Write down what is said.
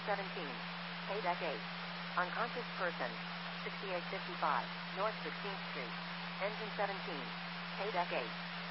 17. Deck 8. Unconscious person. 6855. North 16th Street. Engine 17. Deck 8.